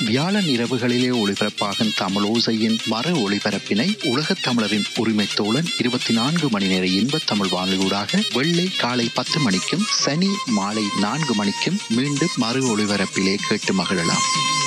வியாழன் இரவுகளிலே ஒளிபரப்பாகும் தமிழோசையின் மறு ஒளிபரப்பினை உலகத் தமிழரின் உரிமை தோழன் 24 மணி நேர இன்ப தமிழ் வானொலியூடாக வெள்ளை காலை 10 மணிக்கும் சனி மாலை 4 மணிக்கும் மீண்டும் மறு ஒளிபரப்பிலே கேட்டு மகிழலாம்.